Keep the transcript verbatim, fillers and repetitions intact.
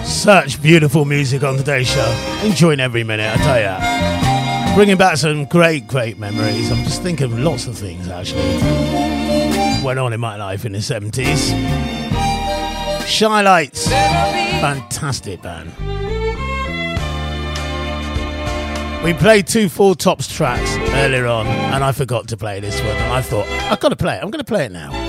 Such beautiful music on today's show. Enjoying every minute, I tell ya. Bringing back some great, great memories. I'm just thinking of lots of things, actually. Went on in my life in the seventies. Shy Lights. Fantastic band. We played two Four Tops tracks earlier on, and I forgot to play this one. And I thought, I've got to play it. I'm going to play it now.